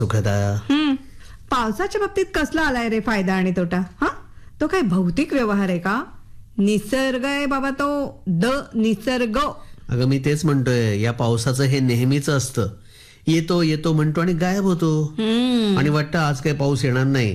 सुखदा. पावसाच्या बाबतीत कसला आलाय रे फायदा आणि तोटा? हा, तो काय भौतिक व्यवहार आहे का? निसर्ग आहे बाबा तो, निसर्ग. अगं मी तेच म्हणतोय, या पावसाचं हे नेहमीच असतं. येतो येतो म्हणतो आणि गायब होतो. आणि वाटतं आज काही पाऊस येणार नाही,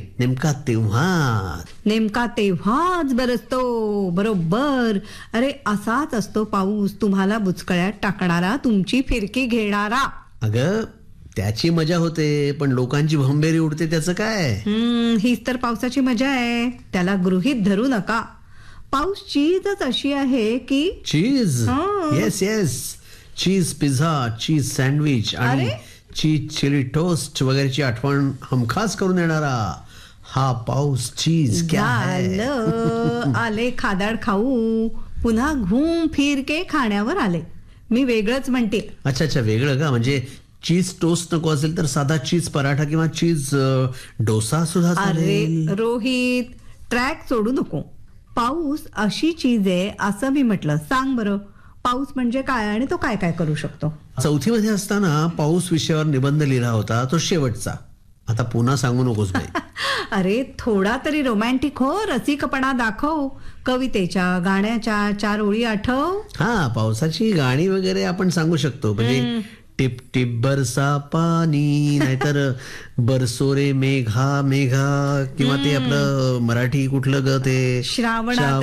नेमका तेव्हाच बरसतो. बरोबर. अरे असाच असतो पाऊस, तुम्हाला बुचकळ्यात टाकणारा, तुमची फिरकी घेणारा. अगं त्याची मजा होते, पण लोकांची भंबेरी उडते त्याचं काय? हीच तर पावसाची मजा आहे, त्याला गृहीत धरू नका. पाऊस चीजच अशी आहे की चीज. Yes yes, cheese pizza, cheese sandwich आणि चीज चिली टोस्ट वगैरेची आठवण हमखास करून येणारा हा पाऊस चीज क्या है. आले खादाड खाऊ, पुन्हा घूम फिर के खाण्यावर आले. मी वेगळंच म्हणते. अच्छा, वेगळं का? म्हणजे चीज टोस्ट नको असेल तर साधा चीज पराठा किंवा चीज डोसा सुद्धा चालेल. अरे रोहित, ट्रॅक सोडू नको. पाऊस अशी चीज आहे असं मी म्हटलं. सांग बरं, पाऊस म्हणजे काय आणि तो काय काय करू शकतो? 4थी मध्ये असताना पाऊस विषयावर निबंध लिहिला होता, तो शेवटचा. आता पुन्हा सांगू नकोस बाई. अरे थोडा तरी रोमॅन्टिक हो, रसिकपणा दाखव. कवितेच्या गाण्याच्या 4 ओळी आठव. हा, पावसाची गाणी वगैरे आपण सांगू शकतो. म्हणजे टिप टिप बरसा पाणी, नाहीतर बरसोरे मेघा मेघा, किंवा ते आपलं मराठी कुठलं ग ते श्रावणात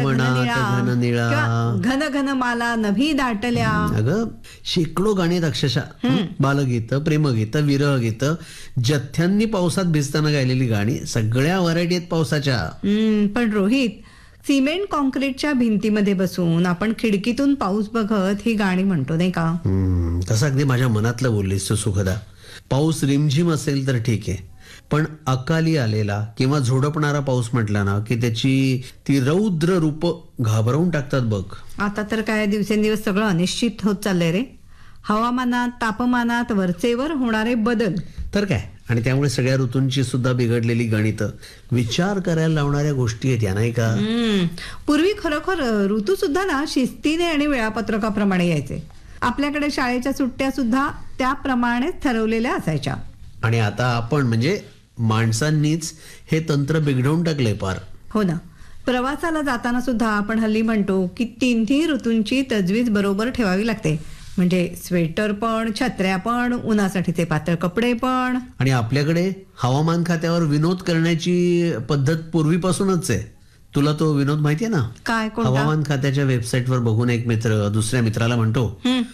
घन निळा, घन घन माला नभी दाटल्या. अगं शेकडो गाणी आहेत अक्षरशः. बालगीत, प्रेमगीत, विरहगीत, जथ्यांनी पावसात भिजताना गायलेली गाणी, सगळ्या व्हरायटी आहेत पावसाच्या. पण रोहित, सिमेंट कॉन्क्रीटच्या भिंतीमध्ये बसून आपण खिडकीतून पाऊस बघत ही गाणी म्हणतो नाही का? तसं अगदी माझ्या मनातलं बोललीस तू सुखदा. पाऊस रिमझिम असेल तर ठीक आहे, पण अकाली आलेला किंवा झोडपणारा पाऊस म्हटला ना की त्याची ती रौद्र रूप घाबरवून टाकतात बघ. आता तर काय दिवसेंदिवस सगळं अनिश्चित होत चाललंय रे. हवामानात, तापमानात वरचेवर होणारे बदल तर काय, आणि त्यामुळे सगळ्या ऋतूंची सुद्धा बिघडलेली गणितं, विचार करायला लावणाऱ्या गोष्टी आहेत या, नाही का? पूर्वी खरोखर ऋतू सुद्धा ना शिस्तीने आणि वेळापत्रकाप्रमाणे यायचे. आपल्याकडे शाळेच्या सुट्ट्या सुद्धा त्याप्रमाणेच ठरवलेल्या असायच्या. आणि आता आपण म्हणजे माणसांनीच हे तंत्र बिघडवून टाकले पार. हो ना. प्रवासाला जाताना सुद्धा आपण हल्ली म्हणतो की 3 ऋतूंची तजवीज बरोबर ठेवावी लागते. म्हणजे स्वेटर पण, छत्र्या पण, उन्हासाठीचे पातळ कपडे पण. आणि आपल्याकडे हवामान खात्यावर विनोद करण्याची पद्धत पूर्वीपासूनच आहे. तुला तो विनोद माहितीये ना? काय? कोणता? हवामान खात्याच्या वेबसाईटवर बघून एक मित्र दुसऱ्या मित्राला म्हणतो,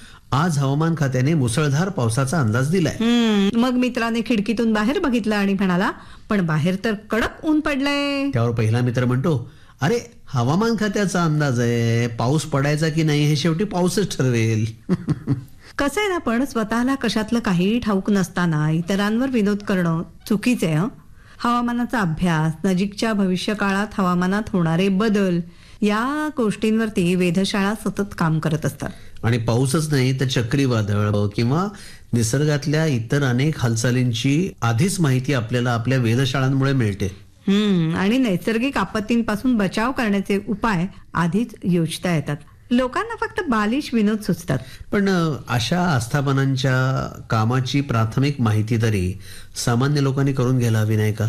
आज हवामान खात्याने मुसळधार पावसाचा अंदाज दिलाय. मग मित्राने खिडकीतून बाहेर बघितलं आणि म्हणाला, पण बाहेर तर कडक ऊन पडलंय. त्यावर पहिला मित्र म्हणतो, अरे हवामान खात्याचा अंदाज आहे, पाऊस पडायचा की नाही हे शेवटी पाऊसच ठरवेल. कसं आहे ना, पण स्वतःला कशातलं काहीही ठाऊक नसताना इतरांवर विनोद करणं चुकीचं आहे. हवामानाचा अभ्यास, नजीकच्या भविष्यकाळात हवामानात होणारे बदल, या गोष्टींवरती वेधशाळा सतत काम करत असतात. आणि पाऊसच नाही तर चक्रीवादळ किंवा निसर्गातल्या इतर अनेक हालचालींची आधीच माहिती आपल्याला आपल्या वेधशाळांमुळे मिळते. आणि नैसर्गिक आपत्तींपासून बचाव करण्याचे उपाय आधीच योजता येतात. लोकांना फक्त बालिश विनोद सुचतात. पण अशा आस्थापनांच्या कामाची प्राथमिक माहिती तरी सामान्य लोकांनी करून घ्यायला हवी, नाही का?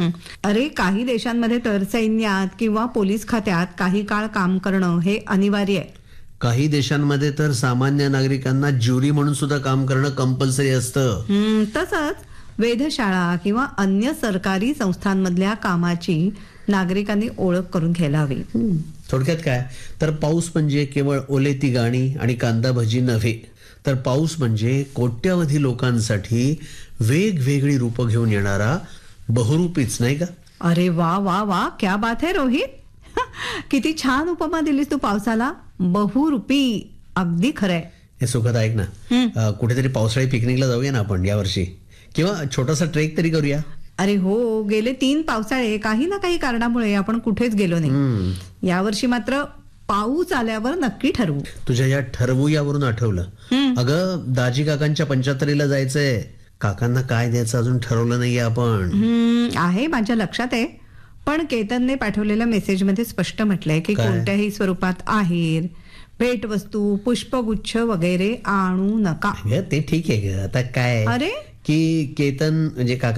अरे काही देशांमध्ये तर सैन्यात किंवा पोलीस खात्यात काही काळ काम करणं हे अनिवार्य आहे. काही देशांमध्ये तर सामान्य नागरिकांना ज्युरी म्हणून सुद्धा काम करणं कंपल्सरी असतं. तसंच वेधशाळा किंवा अन्य सरकारी संस्थांमधल्या कामाची नागरिकांनी ओळख करून घ्यायला हवी. थोडक्यात काय तर पाऊस म्हणजे केवळ ओलेती गाणी आणि कांदा भजी नव्हे, तर पाऊस म्हणजे कोट्यावधी लोकांसाठी वेगवेगळी रूपं घेऊन येणारा बहुरूपीच, नाही का? अरे वा वा वा, क्या बात है रोहित. किती छान उपमा दिलीस तू पावसाला, बहुरूपी. अगदी खरंय. हे सुखद ऐक ना, कुठेतरी पावसाळी पिकनिकला जाऊया ना आपण यावर्षी, किंवा छोटासा ट्रेक तरी करूया. अरे हो, गेले 3 पावसाळे काही ना काही कारणामुळे आपण कुठेच गेलो नाही. यावर्षी मात्र पाऊस आल्यावर नक्की ठरवू. तुझ्या या ठरवू यावरून आठवलं, अगं दाजी काकांच्या 75ला जायचंय. काकांना काय द्यायचं अजून ठरवलं नाहीये आपण. आहे, माझ्या लक्षात आहे. पण केतनने पाठवलेल्या मेसेजमध्ये स्पष्ट म्हटलंय की कोणत्याही स्वरूपात आहेर, भेटवस्तू, पुष्पगुच्छ वगैरे आणू नका. ते ठीक आहे, आता काय अरे की केतन म्हणजे काका